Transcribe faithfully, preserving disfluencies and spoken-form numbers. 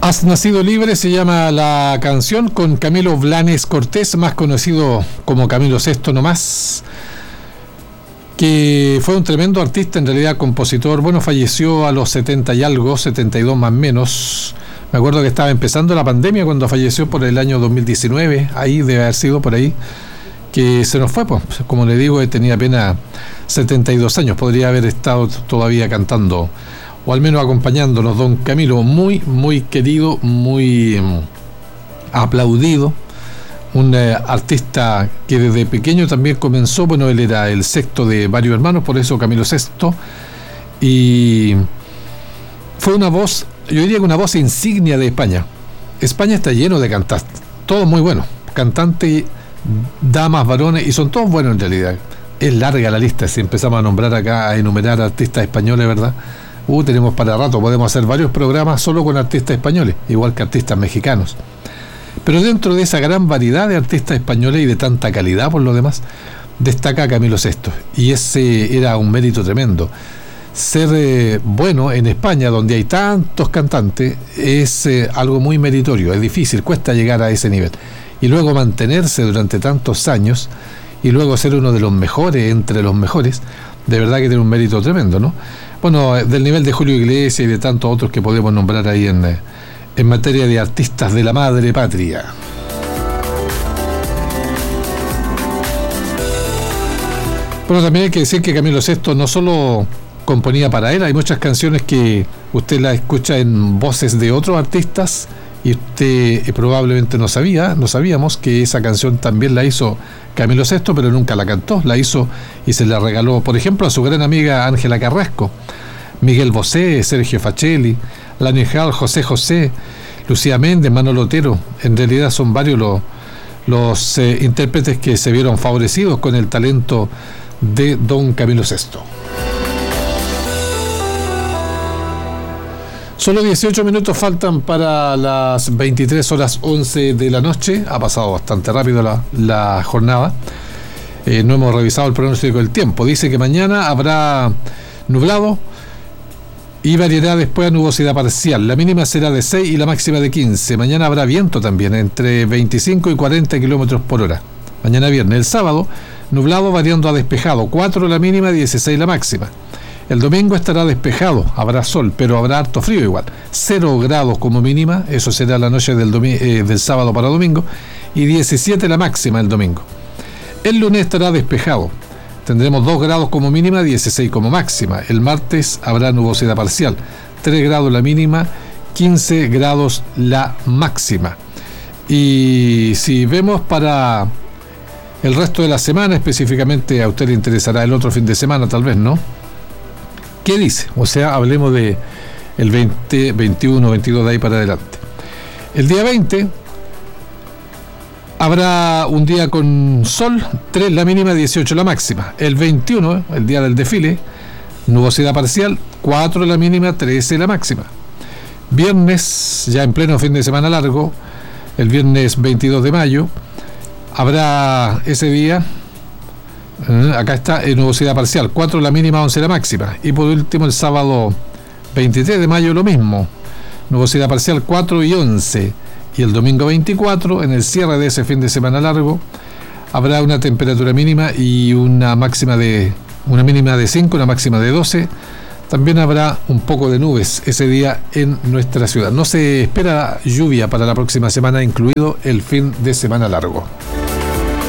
Has nacido libre se llama la canción, con Camilo Blanes Cortés, más conocido como Camilo Sesto nomás, que fue un tremendo artista, en realidad compositor. Bueno, falleció a los setenta y algo, setenta y dos más o menos. Me acuerdo que estaba empezando la pandemia cuando falleció, por el año dos mil diecinueve, ahí debe haber sido por ahí, que se nos fue, pues, como le digo, tenía apenas setenta y dos años, podría haber estado todavía cantando, o al menos acompañándonos, don Camilo, muy, muy querido, muy um, aplaudido, un eh, artista que desde pequeño también comenzó. Bueno, él era el sexto de varios hermanos, por eso Camilo Sesto, y fue una voz, yo diría que una voz insignia de España. España está lleno de cantantes, todos muy buenos, cantantes, damas, varones, y son todos buenos en realidad. Es larga la lista, si empezamos a nombrar acá, a enumerar artistas españoles, ¿verdad? Uh, tenemos para rato, podemos hacer varios programas solo con artistas españoles, igual que artistas mexicanos. Pero dentro de esa gran variedad de artistas españoles y de tanta calidad por lo demás, destaca Camilo Sesto, y ese era un mérito tremendo. Ser eh, bueno en España, donde hay tantos cantantes, es eh, algo muy meritorio, es difícil, cuesta llegar a ese nivel. Y luego mantenerse durante tantos años, y luego ser uno de los mejores, entre los mejores, de verdad que tiene un mérito tremendo, ¿no? Bueno, del nivel de Julio Iglesias y de tantos otros que podemos nombrar ahí en, en materia de artistas de la madre patria. Bueno, también hay que decir que Camilo Sesto no solo componía para él, hay muchas canciones que usted las escucha en voces de otros artistas, y usted eh, probablemente no sabía, no sabíamos que esa canción también la hizo Camilo Sesto, pero nunca la cantó, la hizo y se la regaló, por ejemplo, a su gran amiga Ángela Carrasco, Miguel Bosé, Sergio Facelli, Lani Hall, José José, Lucía Méndez, Manolo Otero. En realidad son varios los, los eh, intérpretes que se vieron favorecidos con el talento de don Camilo Sesto. Solo dieciocho minutos faltan para las veintitrés horas once de la noche. Ha pasado bastante rápido la, la jornada. Eh, no hemos revisado el pronóstico del tiempo. Dice que mañana habrá nublado y variará después a nubosidad parcial. La mínima será de seis y la máxima de quince. Mañana habrá viento también, entre veinticinco y cuarenta kilómetros por hora. Mañana viernes. El sábado, nublado variando a despejado. cuatro la mínima, dieciséis la máxima. El domingo estará despejado, habrá sol, pero habrá harto frío igual. cero grados como mínima, eso será la noche del, domi- eh, del sábado para domingo, y diecisiete la máxima el domingo. El lunes estará despejado, tendremos dos grados como mínima, dieciséis como máxima. El martes habrá nubosidad parcial, tres grados la mínima, quince grados la máxima. Y si vemos para el resto de la semana, específicamente a usted le interesará el otro fin de semana, tal vez, ¿no? ¿Qué dice? O sea, hablemos de el veinte, veintiuno, veintidós, de ahí para adelante. El día veinte habrá un día con sol, tres la mínima, dieciocho la máxima. El veintiuno, el día del desfile, nubosidad parcial, cuatro la mínima, trece la máxima. Viernes, ya en pleno fin de semana largo, el viernes veintidós de mayo, habrá ese día, acá está, en nubosidad parcial, cuatro la mínima, once la máxima. Y por último el sábado veintitrés de mayo lo mismo, nubosidad parcial, cuatro y once. Y el domingo veinticuatro, en el cierre de ese fin de semana largo, habrá una temperatura mínima y una máxima de una mínima de cinco, una máxima de doce. También habrá un poco de nubes ese día en nuestra ciudad. No se espera lluvia para la próxima semana, incluido el fin de semana largo.